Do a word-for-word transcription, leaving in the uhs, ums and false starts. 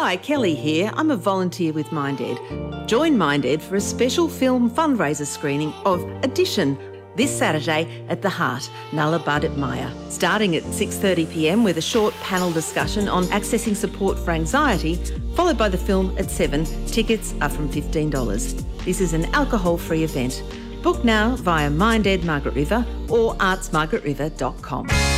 Hi, Kelly here. I'm a volunteer with Minded. Join Minded for a special film fundraiser screening of Addition this Saturday at The Heart, Nullarbud Maya, starting at six thirty p m with a short panel discussion on accessing support for anxiety, followed by the film at seven. Tickets are from fifteen dollars. This is an alcohol-free event. Book now via Minded Margaret River or arts margaret river dot com.